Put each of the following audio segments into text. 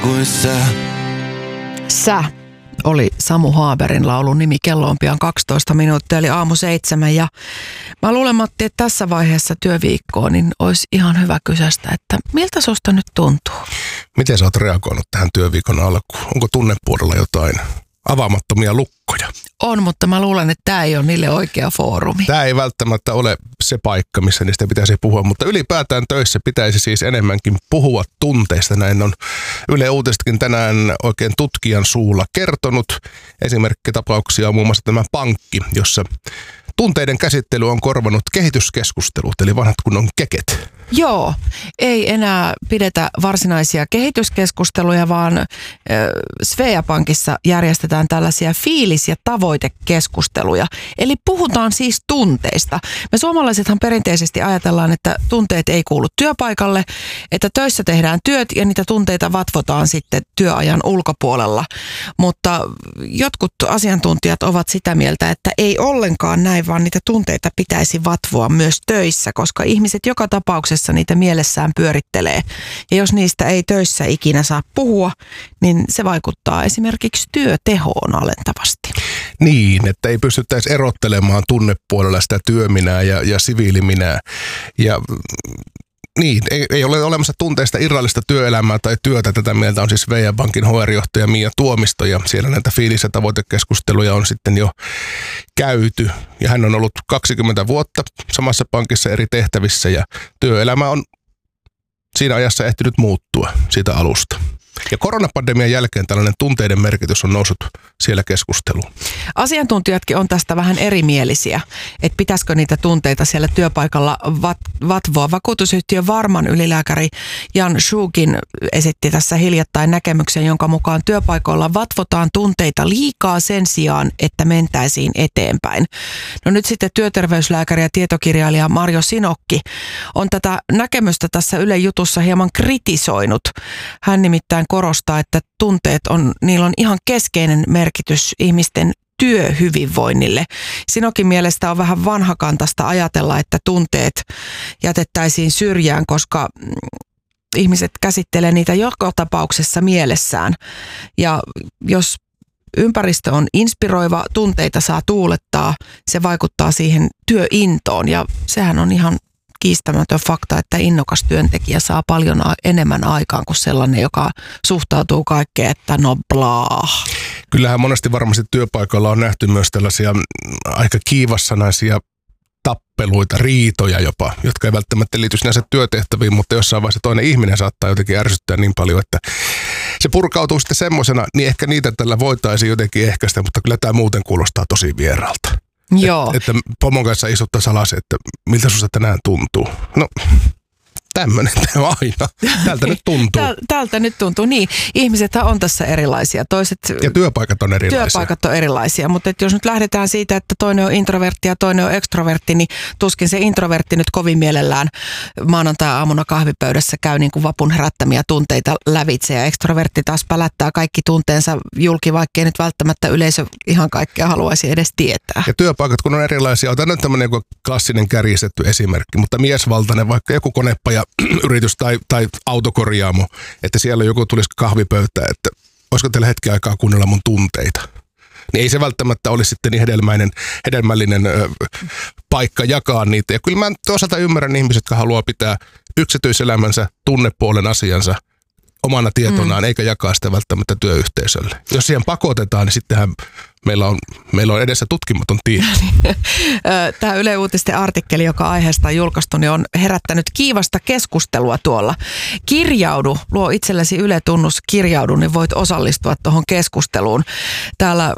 Sä oli Samu Haaberin laulun nimi. Kello on pian 12 minuuttia, eli aamu 7. Ja mä luulen, Matti, että tässä vaiheessa työviikkoa niin olisi ihan hyvä kysästä, että miltä susta nyt tuntuu? Miten sä oot reagoinut tähän työviikon alkuun? Onko tunnepuolella jotain avaamattomia lukkoja? On, mutta mä luulen, että tämä ei ole niille oikea foorumi. Tämä ei välttämättä ole se paikka, missä niistä pitäisi puhua, mutta ylipäätään töissä pitäisi siis enemmänkin puhua tunteista. Näin on Yle Uutisetkin tänään oikein tutkijan suulla kertonut. Esimerkkitapauksia on muun muassa tämä pankki, jossa tunteiden käsittely on korvannut kehityskeskustelut, eli vanhat kunnon keket. Joo, ei enää pidetä varsinaisia kehityskeskusteluja, vaan Sveapankissa järjestetään tällaisia fiilis- ja tavoitekeskusteluja. Eli puhutaan siis tunteista. Me suomalaisethan perinteisesti ajatellaan, että tunteet ei kuulu työpaikalle, että töissä tehdään työt ja niitä tunteita vatvotaan sitten työajan ulkopuolella. Mutta jotkut asiantuntijat ovat sitä mieltä, että ei ollenkaan näin, vaan niitä tunteita pitäisi vatvoa myös töissä, koska ihmiset joka tapauksessa niitä mielessään pyörittelee. Ja jos niistä ei töissä ikinä saa puhua, niin se vaikuttaa esimerkiksi työtehoon alentavasti. Niin, että ei pystyttäisi erottelemaan tunnepuolella sitä työminää ja siviiliminää. Ja niin, ei ole olemassa tunteista irrallista työelämää tai työtä. Tätä mieltä on siis Sveapankin HR-johtaja Mia Tuomisto, ja siellä näitä fiilis- ja tavoitekeskusteluja on sitten jo käyty. Ja hän on ollut 20 vuotta samassa pankissa eri tehtävissä, ja työelämä on siinä ajassa ehtinyt muuttua siitä alusta. Ja koronapandemian jälkeen tällainen tunteiden merkitys on noussut siellä keskusteluun. Asiantuntijatkin on tästä vähän erimielisiä, että pitäisikö niitä tunteita siellä työpaikalla vatvoa. Vakuutusyhtiön Varman ylilääkäri Jan Schukin esitti tässä hiljattain näkemyksen, jonka mukaan työpaikoilla vatvotaan tunteita liikaa sen sijaan, että mentäisiin eteenpäin. No nyt sitten työterveyslääkäri ja tietokirjailija Marjo Sinokki on tätä näkemystä tässä Yle Jutussa hieman kritisoinut. Hän nimittäin korostaa, että niillä on ihan keskeinen merkitys ihmisten työhyvinvoinnille. Sinokin mielestä on vähän vanhakantaista ajatella, että tunteet jätettäisiin syrjään, koska ihmiset käsittelee niitä joka tapauksessa mielessään. Ja jos ympäristö on inspiroiva, tunteita saa tuulettaa, se vaikuttaa siihen työintoon, ja sehän on ihan kiistämätön fakta, että innokas työntekijä saa paljon enemmän aikaan kuin sellainen, joka suhtautuu kaikkeen, että no blaa. Kyllähän monesti varmasti työpaikoilla on nähty myös tällaisia aika kiivassanaisia tappeluita, riitoja jopa, jotka ei välttämättä liity sinänsä työtehtäviin, mutta jossain vaiheessa toinen ihminen saattaa jotenkin ärsyttää niin paljon, että se purkautuu sitten semmoisena, niin ehkä niitä tällä voitaisiin jotenkin ehkäistä, mutta kyllä tämä muuten kuulostaa tosi vieraalta. Joo. Että pomon kanssa istuttaisi alas, että miltä susta tänään tuntuu. No, tämmöinen tämä aina. Tältä nyt tuntuu. Tältä nyt tuntuu, niin. Ihmisethän on tässä erilaisia. Ja työpaikat on erilaisia. Työpaikat on erilaisia, mutta jos nyt lähdetään siitä, että toinen on introvertti ja toinen on ekstrovertti, niin tuskin se introvertti nyt kovin mielellään maanantai-aamuna kahvipöydässä käy niin kuin vapun herättämiä tunteita lävitse, ja ekstrovertti taas pälättää kaikki tunteensa julki, vaikkei nyt välttämättä yleisö ihan kaikkea haluaisi edes tietää. Ja työpaikat kun on erilaisia, otan nyt tämmöinen klassinen kärjistetty esimerkki, mutta miesvaltainen, vaikka joku konepaja yritys tai autokorjaamo, että siellä joku tulisi kahvipöytään, että olisiko teillä hetki aikaa kuunnella mun tunteita. Niin ei se välttämättä olisi sitten niin hedelmällinen paikka jakaa niitä. Ja kyllä mä toisaalta ymmärrän ihmiset, jotka haluaa pitää yksityiselämänsä, tunnepuolen asiansa omana tietonaan, eikä jakaa sitä välttämättä työyhteisölle. Jos siihen pakotetaan, niin sittenhän meillä on edessä tutkimaton tie. Tämä Yle Uutisten artikkeli, joka aiheesta on julkaistu, niin on herättänyt kiivasta keskustelua tuolla. Kirjaudu, luo itsellesi Yle-tunnus, kirjaudu, niin voit osallistua tuohon keskusteluun. Täällä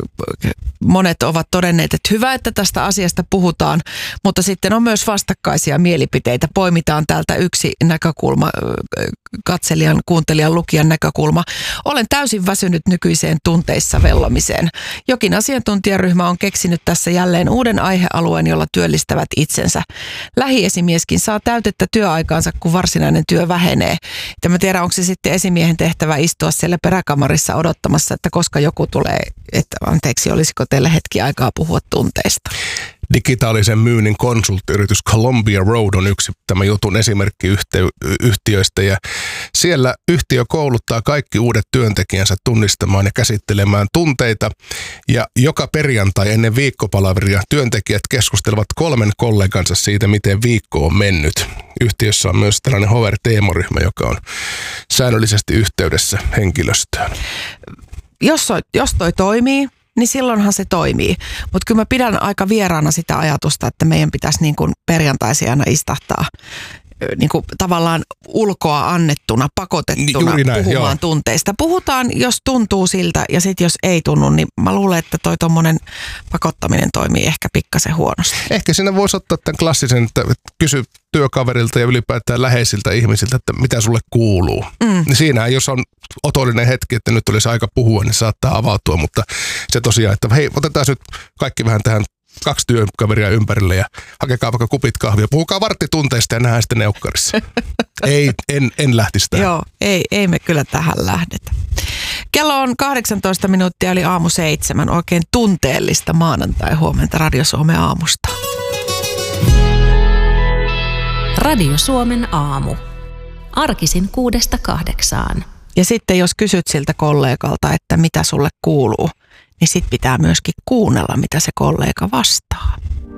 monet ovat todenneet, että hyvä, että tästä asiasta puhutaan, mutta sitten on myös vastakkaisia mielipiteitä. Poimitaan täältä yksi näkökulma, katselijan, kuuntelijan, lukijan näkökulma. Olen täysin väsynyt nykyiseen tunteissa vellomiseen. Jokin asiantuntijaryhmä on keksinyt tässä jälleen uuden aihealueen, jolla työllistävät itsensä. Lähiesimieskin saa täytettä työaikaansa, kun varsinainen työ vähenee. Ja mä tiedän, onko se sitten esimiehen tehtävä istua siellä peräkamarissa odottamassa, että koska joku tulee, että anteeksi, olisiko teille hetki aikaa puhua tunteista. digitaalisen myynnin konsulttiyritys Columbia Road on yksi tämän jutun esimerkki yhtiöistä, ja siellä yhtiö kouluttaa kaikki uudet työntekijänsä tunnistamaan ja käsittelemään tunteita, ja joka perjantai ennen viikkopalaveria työntekijät keskustelevat 3 kollegansa siitä, miten viikko on mennyt. Yhtiössä on myös tällainen HR-teemaryhmä, joka on säännöllisesti yhteydessä henkilöstöön. Jos toi toimii, niin silloinhan se toimii. Mutta kyllä mä pidän aika vieraana sitä ajatusta, että meidän pitäisi niin kuin perjantaisin aina istahtaa niin kuin tavallaan ulkoa annettuna, pakotettuna puhumaan tunteista. Puhutaan, jos tuntuu siltä, ja sitten jos ei tunnu, niin mä luulen, että toi tommonen pakottaminen toimii ehkä pikkasen huonosti. Ehkä siinä voisi ottaa tämän klassisen, että kysy työkaverilta ja ylipäätään läheisiltä ihmisiltä, että mitä sulle kuuluu. Niin siinä, jos on otollinen hetki, että nyt olisi aika puhua, niin saattaa avautua, mutta se tosiaan, että hei, otetaan nyt kaikki vähän tähän 2 työkaveria ympärille ja hakekaa vaikka kupit kahvia. Puhukaa varttitunteista ja nähdään sitten neukkarissa. En lähtisi tähän. Joo, ei me kyllä tähän lähdetä. Kello on 18 minuuttia eli 6:07. Oikein tunteellista maanantai-huomenta Radio Suomen aamusta. Radio Suomen aamu. Arkisin 6-8. Ja sitten jos kysyt siltä kollegalta, että mitä sulle kuuluu, niin sit pitää myöskin kuunnella, mitä se kollega vastaa.